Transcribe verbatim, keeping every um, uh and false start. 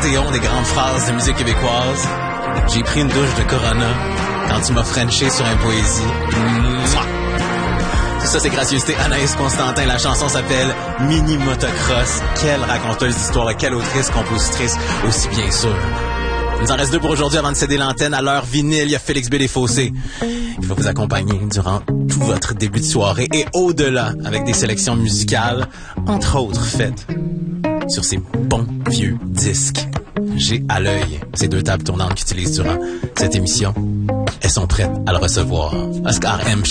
panthéon des grandes phrases de musique québécoise. J'ai pris une douche de Corona quand tu m'as frenché sur un poésie. Mouah. Tout ça, c'est gracieuseté Anaïs Constantin. La chanson s'appelle Mini Motocross. Quelle raconteuse d'histoire, quelle autrice, compositrice, aussi bien sûr. Il nous en reste deux pour aujourd'hui avant de céder l'antenne à l'heure vinyle. Il y a Félix B. Desfossés. Il va vous accompagner durant tout votre début de soirée et au-delà avec des sélections musicales, entre autres faites sur ces bons vieux disques. J'ai à l'œil ces deux tables tournantes qu'ils utilisent durant cette émission. Elles sont prêtes à le recevoir. Oscar M.